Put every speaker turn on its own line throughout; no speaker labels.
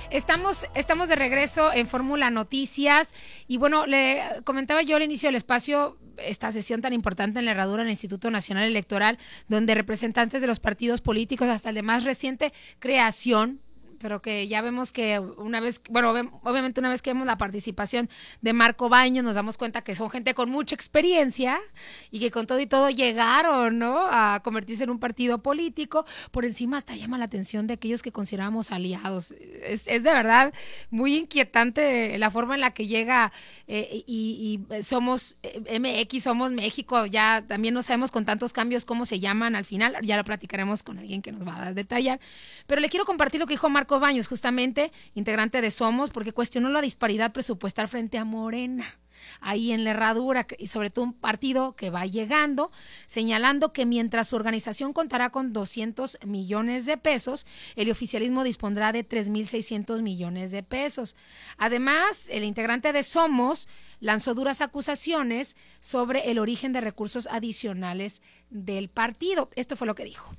Estamos de regreso en Fórmula Noticias y bueno, le comentaba yo al inicio del espacio esta sesión tan importante en la Herradura, en el Instituto Nacional Electoral, donde representantes de los partidos políticos hasta el de más reciente creación, pero que ya vemos que obviamente una vez que vemos la participación de Marco Baños, nos damos cuenta que son gente con mucha experiencia y que con todo y todo llegaron, ¿no?, a convertirse en un partido político. Por encima hasta llama la atención de aquellos que consideramos aliados. Es de verdad muy inquietante la forma en la que llega y somos MX, somos México, ya también no sabemos con tantos cambios cómo se llaman al final, ya lo platicaremos con alguien que nos va a detallar, pero le quiero compartir lo que dijo Marco Baños, justamente integrante de Somos, porque cuestionó la disparidad presupuestal frente a Morena, ahí en la Herradura, y sobre todo un partido que va llegando, señalando que mientras su organización contará con 200 millones de pesos, el oficialismo dispondrá de 3,600 millones de pesos. Además, el integrante de Somos lanzó duras acusaciones sobre el origen de recursos adicionales del partido. Esto fue lo que dijo.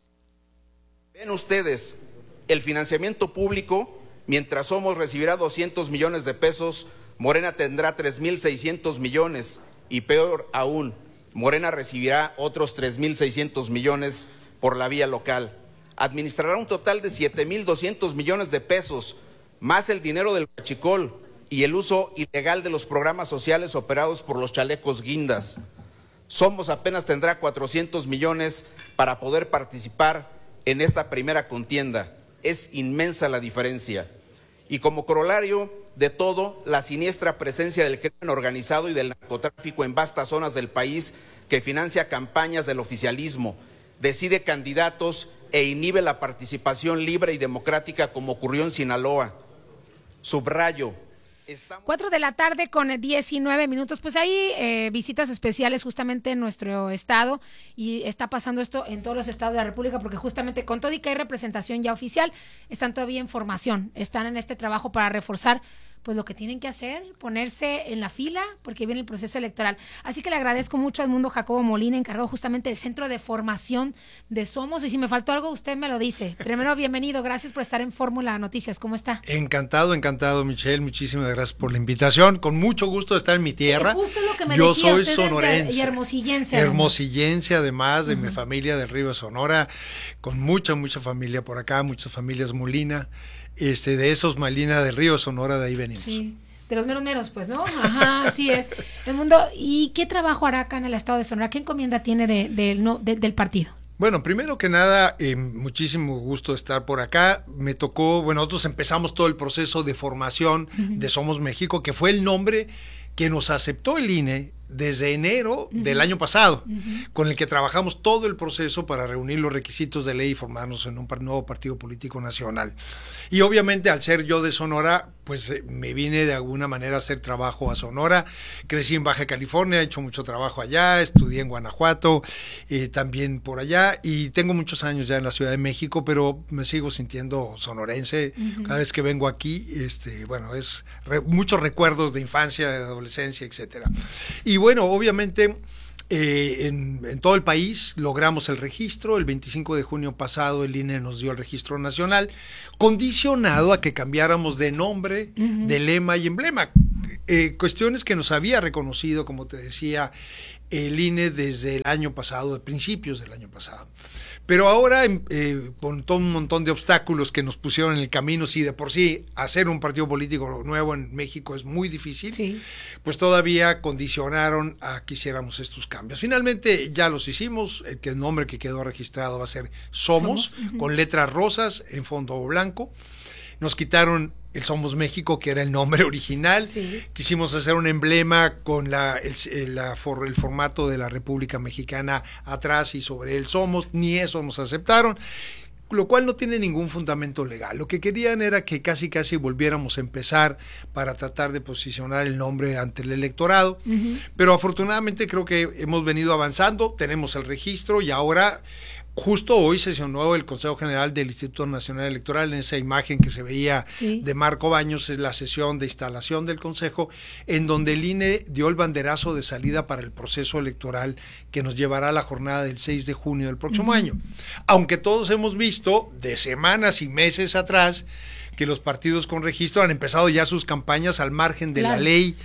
Ven ustedes el financiamiento público, mientras Somos recibirá 200 millones de pesos, Morena tendrá 3,600 millones y peor aún, Morena recibirá otros 3,600 millones por la vía local. Administrará un total de 7,200 millones de pesos, más el dinero del huachicol y el uso ilegal de los programas sociales operados por los chalecos guindas. Somos apenas tendrá 400 millones para poder participar en esta primera contienda. Es inmensa la diferencia. Y como corolario de todo, la siniestra presencia del crimen organizado y del narcotráfico en vastas zonas del país que financia campañas del oficialismo, decide candidatos e inhibe la participación libre y democrática como ocurrió en Sinaloa. Subrayo.
4 de la tarde con 19 minutos, pues hay visitas especiales justamente en nuestro estado y está pasando esto en todos los estados de la República porque justamente con todo y que hay representación ya oficial, están todavía en formación, están en este trabajo para reforzar pues lo que tienen que hacer, ponerse en la fila porque viene el proceso electoral. Así que le agradezco mucho a Edmundo Jacobo Molina, encargado justamente del Centro de Formación de Somos, y si me faltó algo usted me lo dice. Primero, bienvenido, gracias por estar en Fórmula Noticias, ¿cómo está?
Encantado, Michelle, muchísimas gracias por la invitación, con mucho gusto de estar en mi tierra.
Justo es lo que me
Yo
decía,
soy
usted
sonorense.
Y hermosillense.
Hermosillense, además de mi familia del Río de Sonora, con mucha familia por acá, muchas familias Molina. De esos Molina del Río Sonora, de ahí venimos.
Sí, de los meros, pues, ¿no? Ajá, así es. ¿Y qué trabajo hará acá en el estado de Sonora? ¿Qué encomienda tiene del partido?
Bueno, primero que nada, muchísimo gusto estar por acá. Me tocó, nosotros empezamos todo el proceso de formación de Somos México, que fue el nombre que nos aceptó el INE desde enero del año pasado, con el que trabajamos todo el proceso para reunir los requisitos de ley y formarnos en un nuevo partido político nacional. Y obviamente al ser yo de Sonora, pues me vine de alguna manera a hacer trabajo a Sonora. Crecí en Baja California, he hecho mucho trabajo allá, estudié en Guanajuato, también por allá, y tengo muchos años ya en la Ciudad de México, pero me sigo sintiendo sonorense. Cada vez que vengo aquí, es muchos recuerdos de infancia, de adolescencia, etcétera. Y bueno, obviamente en todo el país logramos el registro. El 25 de junio pasado el INE nos dio el registro nacional, condicionado a que cambiáramos de nombre, de lema y emblema. Cuestiones que nos había reconocido, como te decía, el INE desde el año pasado, de principios del año pasado. Pero ahora, con todo un montón de obstáculos que nos pusieron en el camino, si de por sí hacer un partido político nuevo en México es muy difícil, sí, pues todavía condicionaron a que hiciéramos estos cambios. Finalmente ya los hicimos. El nombre que quedó registrado va a ser Somos, con letras rosas en fondo blanco. Nos quitaron el Somos México, que era el nombre original. Sí. Quisimos hacer un emblema con el formato de la República Mexicana atrás y sobre él Somos. Ni eso nos aceptaron, lo cual no tiene ningún fundamento legal. Lo que querían era que casi volviéramos a empezar para tratar de posicionar el nombre ante el electorado. Pero afortunadamente creo que hemos venido avanzando, tenemos el registro y ahora... Justo hoy sesionó el Consejo General del Instituto Nacional Electoral. En esa imagen que se veía de Marco Baños es la sesión de instalación del Consejo, en donde el INE dio el banderazo de salida para el proceso electoral que nos llevará a la jornada del 6 de junio del próximo año. Aunque todos hemos visto de semanas y meses atrás que los partidos con registro han empezado ya sus campañas al margen de la ley,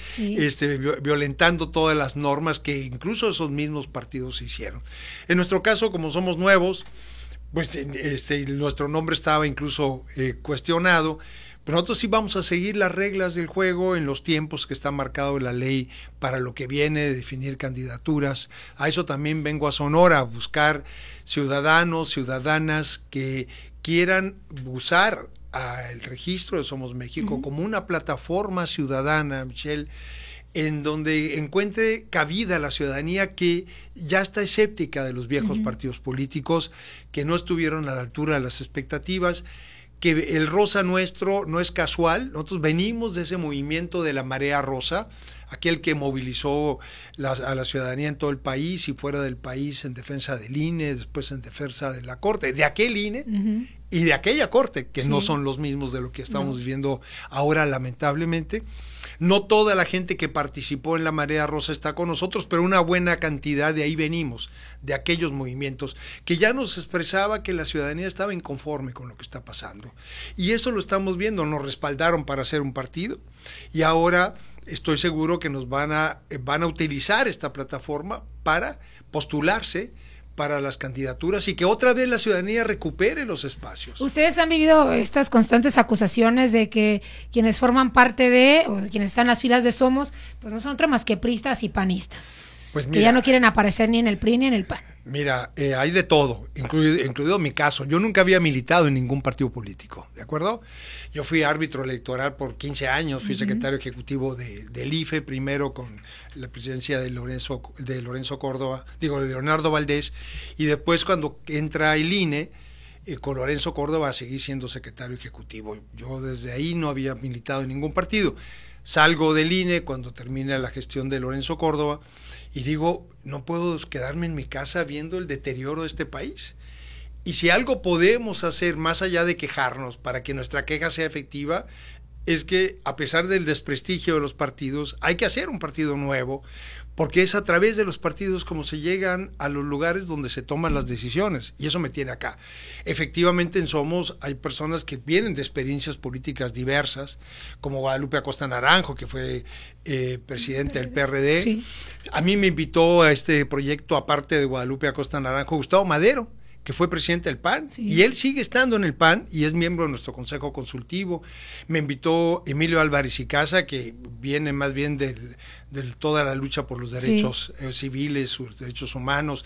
violentando todas las normas que incluso esos mismos partidos hicieron. En nuestro caso, como somos nuevos, pues nuestro nombre estaba incluso cuestionado, pero nosotros sí vamos a seguir las reglas del juego en los tiempos que está marcado en la ley para lo que viene, de definir candidaturas. A eso también vengo a Sonora, a buscar ciudadanos, ciudadanas que quieran usar el registro de Somos México como una plataforma ciudadana, Michelle, en donde encuentre cabida la ciudadanía que ya está escéptica de los viejos partidos políticos, que no estuvieron a la altura de las expectativas, que el rosa nuestro no es casual. Nosotros venimos de ese movimiento de la marea rosa, aquel que movilizó a la ciudadanía en todo el país y fuera del país en defensa del INE, después en defensa de la Corte, de aquel INE y de aquella Corte, que no son los mismos de lo que estamos viviendo ahora, lamentablemente. No toda la gente que participó en la Marea Rosa está con nosotros, pero una buena cantidad de ahí venimos, de aquellos movimientos, que ya nos expresaba que la ciudadanía estaba inconforme con lo que está pasando. Y eso lo estamos viendo, nos respaldaron para hacer un partido, y ahora estoy seguro que nos van a utilizar esta plataforma para postularse para las candidaturas y que otra vez la ciudadanía recupere los espacios.
Ustedes han vivido estas constantes acusaciones de que quienes forman parte de, o quienes están en las filas de Somos, pues no son otro más que priistas y panistas, pues mira, que ya no quieren aparecer ni en el PRI ni en el PAN.
Mira, hay de todo, incluido mi caso. Yo nunca había militado en ningún partido político, ¿de acuerdo? Yo fui árbitro electoral por 15 años, fui secretario ejecutivo del IFE, primero con la presidencia de Lorenzo Córdoba, de Leonardo Valdés, y después cuando entra el INE, con Lorenzo Córdoba seguí siendo secretario ejecutivo. Yo desde ahí no había militado en ningún partido. Salgo del INE cuando termina la gestión de Lorenzo Córdoba y digo, no puedo quedarme en mi casa viendo el deterioro de este país. Y si algo podemos hacer más allá de quejarnos para que nuestra queja sea efectiva, es que a pesar del desprestigio de los partidos, hay que hacer un partido nuevo, porque es a través de los partidos como se llegan a los lugares donde se toman las decisiones, y eso me tiene acá. Efectivamente en Somos hay personas que vienen de experiencias políticas diversas, como Guadalupe Acosta Naranjo, que fue presidente del PRD. Sí. A mí me invitó a este proyecto, aparte de Guadalupe Acosta Naranjo, Gustavo Madero, que fue presidente del PAN, y él sigue estando en el PAN y es miembro de nuestro consejo consultivo. Me invitó Emilio Álvarez y Casa, que viene más bien de toda la lucha por los derechos civiles, sus derechos humanos,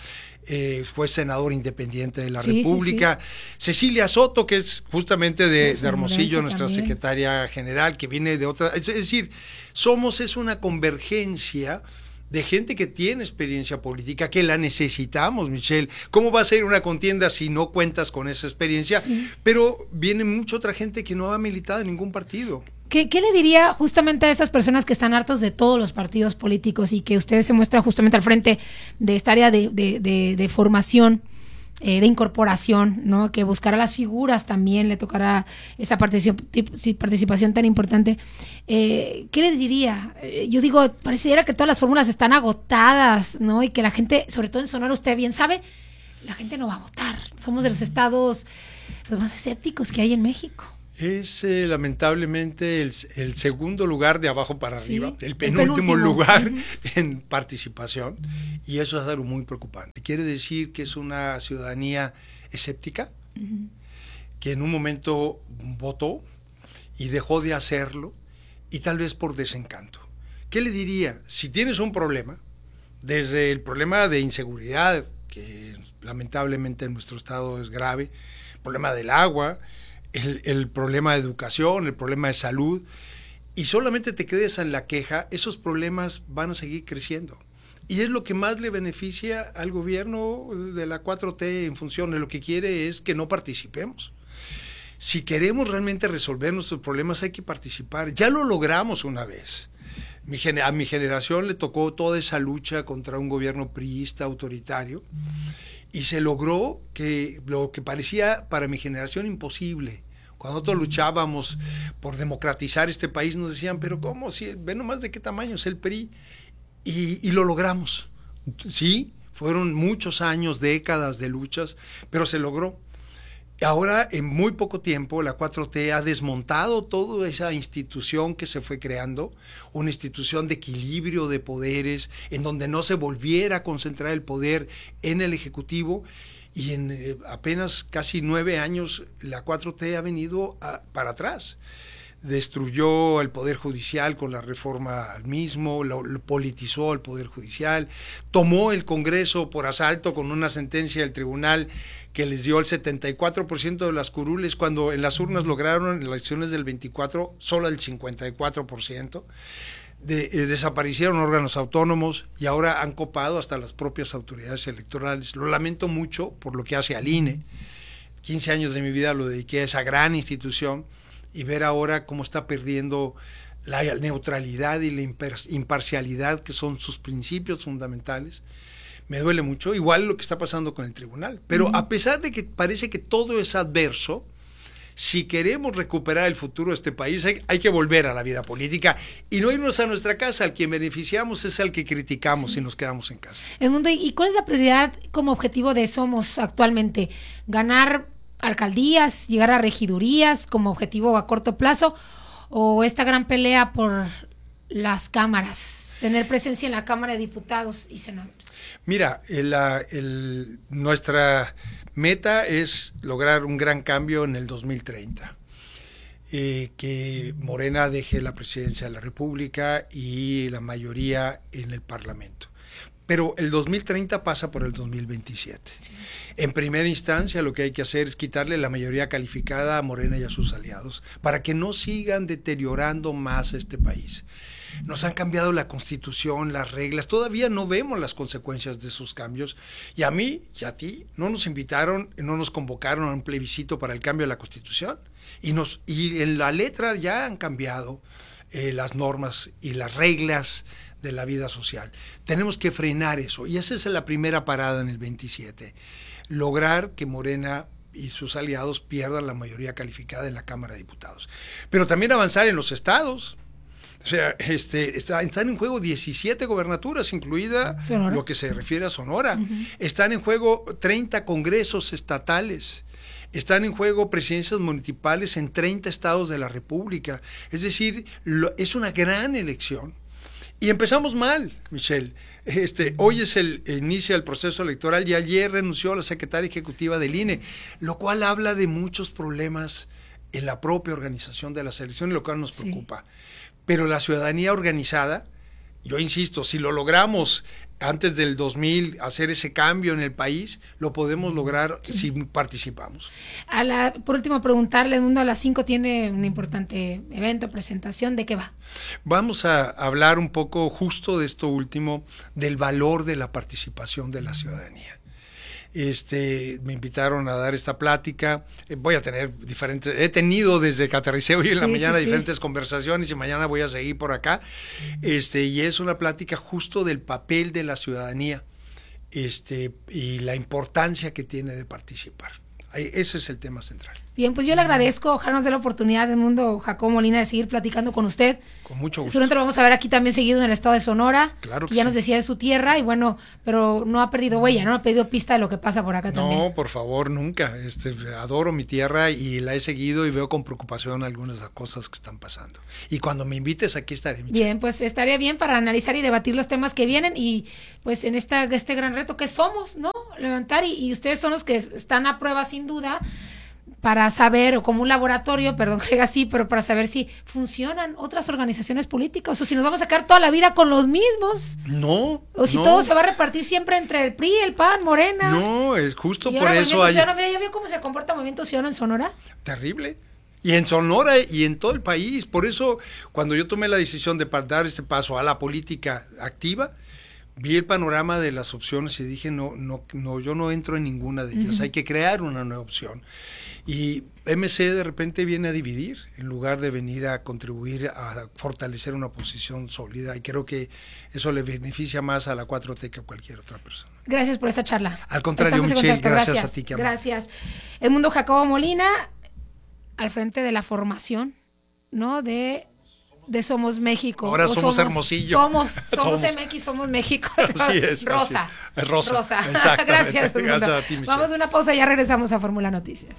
fue senador independiente de la República. Cecilia Soto, que es justamente de Hermosillo, nuestra secretaria general, que viene de otra... Es decir, Somos es una convergencia de gente que tiene experiencia política, que la necesitamos, Michelle. ¿Cómo va a ser una contienda si no cuentas con esa experiencia? Sí. Pero viene mucha otra gente que no ha militado en ningún partido.
¿Qué le diría justamente a esas personas que están hartos de todos los partidos políticos y que usted se muestra justamente al frente de esta área de formación, de incorporación, ¿no? Que buscará las figuras también, le tocará esa participación tan importante. ¿Qué le diría? Yo digo, pareciera que todas las fórmulas están agotadas, ¿no? Y que la gente, sobre todo en Sonora, usted bien sabe, la gente no va a votar. Somos de los estados los más escépticos que hay en México.
Es lamentablemente el segundo lugar de abajo para arriba, el penúltimo lugar en participación, y eso es algo muy preocupante. Quiere decir que es una ciudadanía escéptica, que en un momento votó y dejó de hacerlo, y tal vez por desencanto. ¿Qué le diría? Si tienes un problema, desde el problema de inseguridad, que lamentablemente en nuestro estado es grave, el problema del agua, el problema de educación, el problema de salud, y solamente te quedes en la queja, esos problemas van a seguir creciendo. Y es lo que más le beneficia al gobierno de la 4T en función de lo que quiere es que no participemos. Si queremos realmente resolver nuestros problemas hay que participar. Ya lo logramos una vez. A mi generación le tocó toda esa lucha contra un gobierno priista autoritario, y se logró que lo que parecía para mi generación imposible. Cuando nosotros luchábamos por democratizar este país, nos decían, pero ¿cómo? Si, ve nomás de qué tamaño es el PRI. Y lo logramos. Sí, fueron muchos años, décadas de luchas, pero se logró. Ahora, en muy poco tiempo, la 4T ha desmontado toda esa institución que se fue creando, una institución de equilibrio de poderes, en donde no se volviera a concentrar el poder en el Ejecutivo, y en apenas casi 9 años la 4T ha venido para atrás. Destruyó el Poder Judicial con la reforma al mismo, lo politizó el Poder Judicial, tomó el Congreso por asalto con una sentencia del tribunal que les dio el 74% de las curules, cuando en las urnas lograron en las elecciones del 24 solo el 54%. Desaparecieron órganos autónomos y ahora han copado hasta las propias autoridades electorales. Lo lamento mucho por lo que hace al INE. 15 años de mi vida lo dediqué a esa gran institución, y ver ahora cómo está perdiendo la neutralidad y la imparcialidad, que son sus principios fundamentales, me duele mucho. Igual lo que está pasando con el tribunal. Pero a pesar de que parece que todo es adverso, si queremos recuperar el futuro de este país, hay que volver a la vida política y no irnos a nuestra casa. Al quien beneficiamos es al que criticamos, sí, y nos quedamos en casa.
Edmundo, ¿y cuál es la prioridad como objetivo de Somos actualmente? ¿Ganar alcaldías, llegar a regidurías como objetivo a corto plazo, o esta gran pelea por las cámaras, tener presencia en la Cámara de Diputados y Senadores?
Mira, nuestra meta es lograr un gran cambio en el 2030, que Morena deje la presidencia de la República y la mayoría en el Parlamento. Pero el 2030 pasa por el 2027. Sí. En primera instancia, lo que hay que hacer es quitarle la mayoría calificada a Morena y a sus aliados, para que no sigan deteriorando más este país. Nos han cambiado la Constitución, las reglas, todavía no vemos las consecuencias de esos cambios. Y a mí y a ti no nos invitaron, no nos convocaron a un plebiscito para el cambio de la Constitución. Y en la letra ya han cambiado las normas y las reglas de la vida social. Tenemos que frenar eso, y esa es la primera parada en el 27. Lograr que Morena y sus aliados pierdan la mayoría calificada en la Cámara de Diputados. Pero también avanzar en los estados. O sea, están en juego 17 gobernaturas, incluida Sonora, lo que se refiere a Sonora. Están en juego 30 congresos estatales. Están en juego presidencias municipales en 30 estados de la República. Es decir, es una gran elección. Y empezamos mal, Michelle. Hoy inicia el proceso electoral y ayer renunció la secretaria ejecutiva del INE, lo cual habla de muchos problemas en la propia organización de las elecciones, lo cual nos preocupa. Pero la ciudadanía organizada, yo insisto, si lo logramos antes del 2000 hacer ese cambio en el país, lo podemos lograr si participamos.
Por último, preguntarle, Edmundo, a las 5 tiene un importante evento, presentación, ¿de qué va?
Vamos a hablar un poco justo de esto último, del valor de la participación de la ciudadanía. Me invitaron a dar esta plática, voy a tener he tenido desde que aterricé hoy en la mañana diferentes conversaciones, y mañana voy a seguir por acá, y es una plática justo del papel de la ciudadanía, y la importancia que tiene de participar. Ese es el tema central.
Bien, pues yo le agradezco, ojalá nos dé la oportunidad, Edmundo Jacobo Molina, de seguir platicando con usted.
Con mucho gusto.
Seguramente lo vamos a ver aquí también seguido en el estado de Sonora.
Claro que
ya
sí.
Nos decía de su tierra, y bueno, pero no ha perdido huella, no ha perdido pista de lo que pasa por acá también.
No, por favor, nunca. Adoro mi tierra y la he seguido, y veo con preocupación algunas de las cosas que están pasando. Y cuando me invites, aquí estaré, Michelle.
Bien, pues estaría bien para analizar y debatir los temas que vienen, y pues en este gran reto que somos, ¿no? Levantar, y ustedes son los que están a prueba sin duda, para saber, o como un laboratorio, perdón que diga así, pero para saber si funcionan otras organizaciones políticas, o si nos vamos a quedar toda la vida con los mismos.
No.
O si todo se va a repartir siempre entre el PRI, el PAN, Morena.
No, es justo
y
por eso hay...
Mira, ¿ya vio cómo se comporta Movimiento Ciudadano en Sonora?
Terrible. Y en Sonora y en todo el país. Por eso, cuando yo tomé la decisión de dar este paso a la política activa, vi el panorama de las opciones y dije, no, yo no entro en ninguna de ellas. Hay que crear una nueva opción. Y MC de repente viene a dividir, en lugar de venir a contribuir a fortalecer una posición sólida, y creo que eso le beneficia más a la 4T que a cualquier otra persona.
Gracias por esta charla.
Al contrario, Michelle, gracias a ti.
Gracias. Edmundo Jacobo Molina, al frente de la formación, ¿no?, de de Somos México.
Ahora somos Hermosillo.
Somos MX, somos México.
Así es.
Rosa.
Así es. Rosa.
Gracias,
Gracias a ti, Michelle.
Vamos a una pausa y ya regresamos a Fórmula Noticias.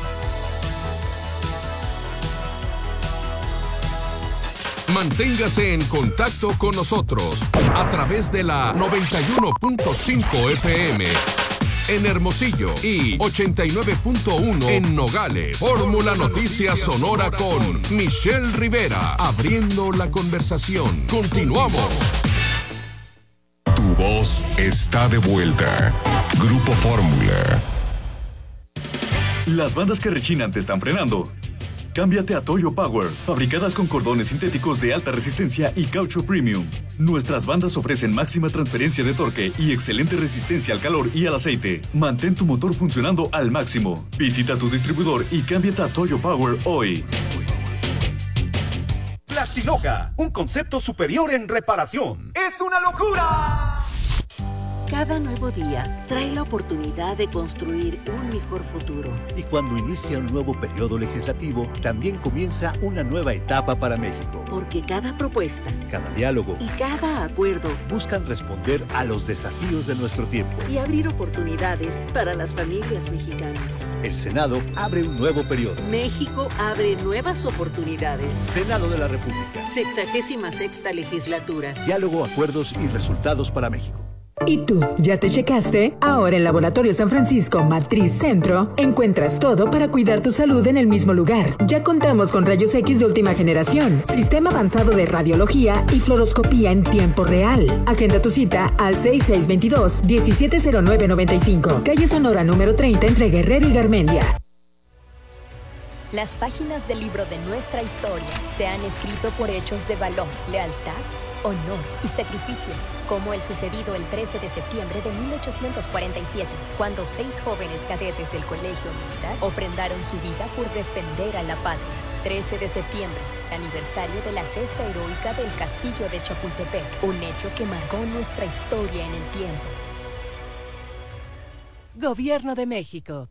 Manténgase en contacto con nosotros a través de la 91.5 FM en Hermosillo y 89.1 en Nogales. Fórmula Noticias Sonora con Michelle Rivera, abriendo la conversación. Continuamos.
Tu voz está de vuelta. Grupo Fórmula.
Las bandas que rechinan te están frenando. Cámbiate a Toyo Power, fabricadas con cordones sintéticos de alta resistencia y caucho premium. Nuestras bandas ofrecen máxima transferencia de torque y excelente resistencia al calor y al aceite. Mantén tu motor funcionando al máximo. Visita tu distribuidor y cámbiate a Toyo Power hoy.
Plastinoca, un concepto superior en reparación. ¡Es una locura!
Cada nuevo día trae la oportunidad de construir un mejor futuro.
Y cuando inicia un nuevo periodo legislativo, también comienza una nueva etapa para México.
Porque cada propuesta,
cada diálogo
y cada acuerdo
buscan responder a los desafíos de nuestro tiempo
y abrir oportunidades para las familias mexicanas.
El Senado abre un nuevo periodo.
México abre nuevas oportunidades.
Senado de la República.
66ª legislatura.
Diálogo, acuerdos y resultados para México.
¿Y tú, ya te checaste? Ahora en Laboratorio San Francisco Matriz Centro encuentras todo para cuidar tu salud en el mismo lugar. Ya contamos con rayos X de última generación, sistema avanzado de radiología y fluoroscopía en tiempo real. Agenda tu cita al 6622-170995, calle Sonora número 30 entre Guerrero y Garmendia.
Las páginas del libro de nuestra historia se han escrito por hechos de valor, lealtad, honor y sacrificio, como el sucedido el 13 de septiembre de 1847, cuando 6 jóvenes cadetes del Colegio Militar ofrendaron su vida por defender a la patria. 13 de septiembre, aniversario de la gesta heroica del Castillo de Chapultepec, un hecho que marcó nuestra historia en el tiempo.
Gobierno de México.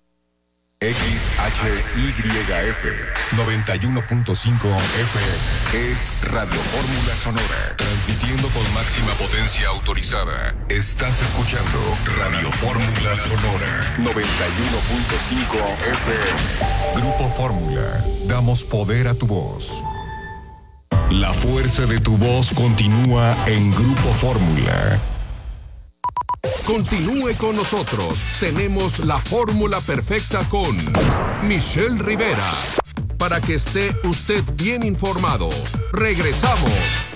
XHYF 91.5 FM es Radio Fórmula Sonora, transmitiendo con máxima potencia autorizada. Estás escuchando Radio Fórmula Sonora 91.5 FM. Grupo Fórmula, damos poder a tu voz. La fuerza de tu voz continúa en Grupo Fórmula.
Continúe con nosotros. Tenemos la fórmula perfecta con Michelle Rivera. Para que esté usted bien informado. Regresamos.